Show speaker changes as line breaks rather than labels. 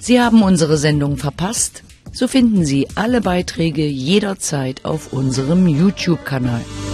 Sie haben unsere Sendung verpasst? So finden Sie alle Beiträge jederzeit auf unserem YouTube-Kanal.